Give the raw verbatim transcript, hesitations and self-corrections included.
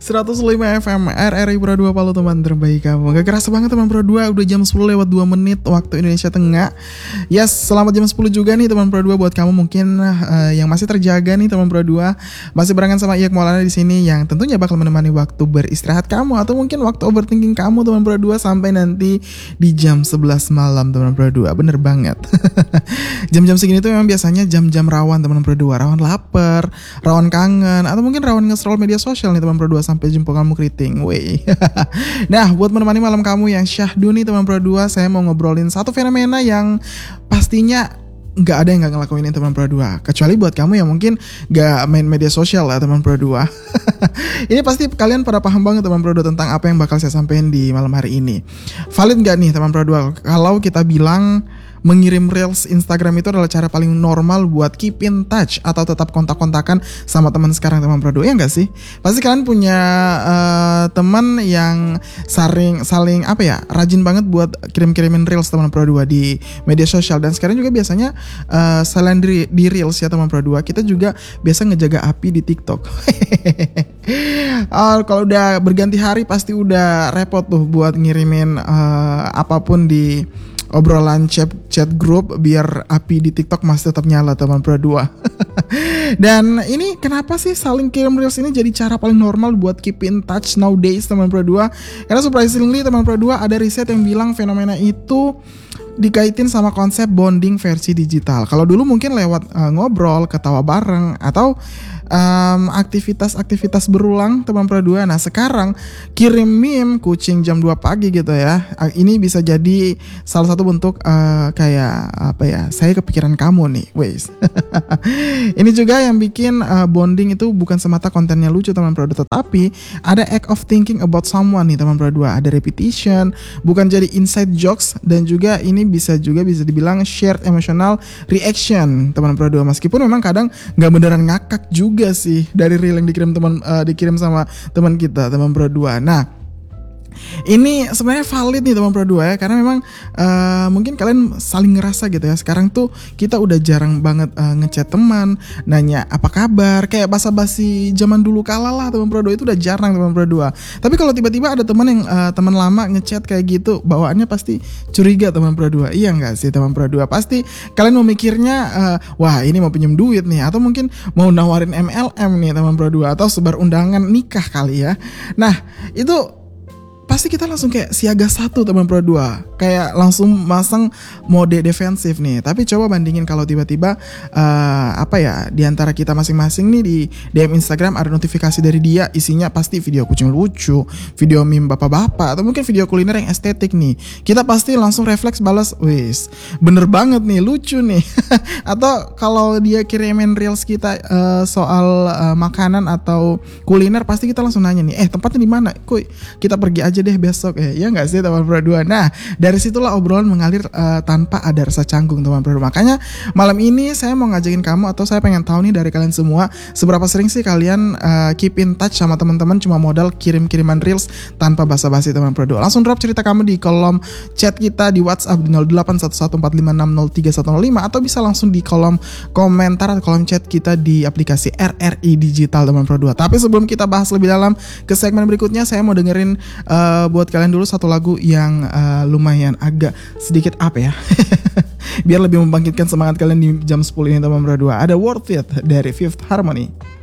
seratus lima F M R R I Pro dua Palu, teman terbaik kamu. Gak kerasa banget teman Pro dua, udah jam sepuluh lewat dua menit waktu Indonesia Tengah. Yes, selamat jam sepuluh juga nih teman Pro dua buat kamu mungkin uh, yang masih terjaga nih teman Pro dua. Masih barengan sama Iyak Maulana di sini yang tentunya bakal menemani waktu beristirahat kamu atau mungkin waktu overthinking kamu teman Pro dua sampai nanti di jam sebelas malam teman Pro dua. Bener banget. Jam-jam segini tuh memang biasanya jam-jam rawan teman Pro dua, rawan lapar, rawan kangen, atau mungkin rawan nge-scroll media sosial nih teman Pro dua sampai jempol kamu keriting. Wey. Nah, buat menemani malam kamu yang syahdu nih teman Pro dua, saya mau ngobrolin satu fenomena yang pastinya nggak ada yang nggak ngelakuin ini teman Pro dua, kecuali buat kamu yang mungkin nggak main media sosial lah teman Pro dua. Ini pasti kalian pada paham banget teman Pro dua tentang apa yang bakal saya sampaikan di malam hari ini. Valid nggak nih teman Pro dua kalau kita bilang mengirim reels Instagram itu adalah cara paling normal buat keep in touch atau tetap kontak-kontakan sama teman sekarang teman Pro dua, ya nggak sih? Pasti kalian punya uh, teman yang saling saling apa ya, rajin banget buat kirim-kirimin reels teman Pro dua di media sosial. Dan sekarang juga biasanya uh, selain di, di reels ya teman Pro dua, kita juga biasa ngejaga api di TikTok. uh, kalau udah berganti hari pasti udah repot tuh buat ngirimin uh, apapun di obrolan chat chat grup biar api di TikTok masih tetap nyala teman Pro dua. Dan ini kenapa sih saling kirim reels ini jadi cara paling normal buat keep in touch nowadays teman Pro dua? Karena surprisingly teman Pro dua ada riset yang bilang fenomena itu dikaitin sama konsep bonding versi digital. Kalau dulu mungkin lewat uh, ngobrol, ketawa bareng, atau um, aktivitas-aktivitas berulang teman Pro dua. Nah sekarang kirim meme kucing jam dua pagi gitu ya, ini bisa jadi salah satu bentuk uh, kayak apa ya, saya kepikiran kamu nih wes. Ini juga yang bikin uh, bonding itu bukan semata kontennya lucu teman Pro dua, tetapi ada act of thinking about someone nih teman Pro dua. Ada repetition, bukan jadi inside jokes, dan juga ini bisa juga bisa dibilang shared emotional reaction teman Pro dua. Meskipun memang kadang nggak beneran ngakak juga sih dari reel yang dikirim teman uh, dikirim sama teman kita teman Pro dua. Nah, ini sebenarnya valid nih teman Pro dua ya, karena memang uh, mungkin kalian saling ngerasa gitu ya, sekarang tuh kita udah jarang banget uh, ngechat teman, nanya apa kabar, kayak basa-basi zaman dulu kala lah teman Pro dua, itu udah jarang teman Pro dua. Tapi kalau tiba-tiba ada teman yang uh, teman lama ngechat kayak gitu, bawaannya pasti curiga teman Pro dua. Iya nggak sih teman Pro dua? Pasti kalian mau mikirnya uh, wah ini mau pinjem duit nih, atau mungkin mau nawarin M L M nih teman Pro dua, atau sebar undangan nikah kali ya. Nah itu pasti kita langsung kayak siaga satu teman Pro dua, kayak langsung masang mode defensif nih. Tapi coba bandingin kalau tiba-tiba uh, apa ya, di antara kita masing-masing nih di D M Instagram ada notifikasi dari dia, isinya pasti video kucing lucu, video meme bapak-bapak, atau mungkin video kuliner yang estetik nih. Kita pasti langsung refleks balas, wis bener banget nih, lucu nih. Atau kalau dia kirimin reels kita uh, soal uh, makanan atau kuliner, pasti kita langsung nanya nih, eh tempatnya di mana? Kuy, kita pergi aja deh besok ya, ya nggak sih teman Pro dua. Nah dari situlah obrolan mengalir uh, tanpa ada rasa canggung teman Pro dua. Makanya malam ini saya mau ngajakin kamu, atau saya pengen tahu nih dari kalian semua, seberapa sering sih kalian uh, keep in touch sama teman-teman cuma modal kirim-kiriman reels tanpa basa-basi teman Pro dua. Langsung drop cerita kamu di kolom chat kita di WhatsApp di nol delapan satu satu empat lima enam nol tiga satu nol lima, atau bisa langsung di kolom komentar atau kolom chat kita di aplikasi R R I Digital teman Pro dua. Tapi sebelum kita bahas lebih dalam ke segmen berikutnya, saya mau dengerin uh, Uh, buat kalian dulu satu lagu yang uh, lumayan agak sedikit apa ya, biar lebih membangkitkan semangat kalian di jam sepuluh ini teman Pro dua. Ada Worth It dari Fifth Harmony.